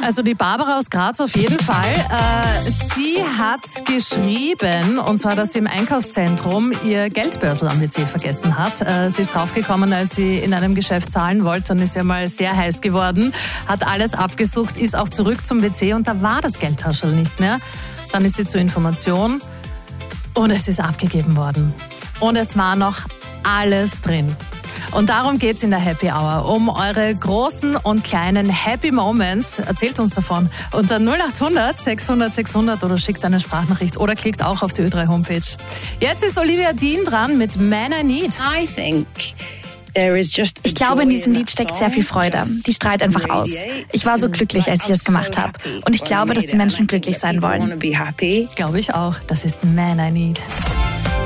Also die Barbara aus Graz auf jeden Fall. Sie hat geschrieben, und zwar, dass sie im Einkaufszentrum ihr Geldbörsel am WC vergessen hat. Sie ist draufgekommen, als sie in einem Geschäft zahlen wollte, dann ist sie mal sehr heiß geworden, hat alles abgesucht, ist auch zurück zum WC und da war das Geldtaschel nicht mehr. Dann ist sie zur Information und es ist abgegeben worden. Und es war noch alles drin. Und darum geht's in der Happy Hour, um eure großen und kleinen Happy Moments. Erzählt uns davon unter 0800 600 600 oder schickt eine Sprachnachricht oder klickt auch auf die Ö3 Homepage. Jetzt ist Olivia Dean dran mit Man I Need. Ich glaube, in diesem Lied steckt sehr viel Freude. Die strahlt einfach aus. Ich war so glücklich, als ich es gemacht habe. Und ich glaube, dass die Menschen glücklich sein wollen. Glaube ich auch. Das ist Man I Need.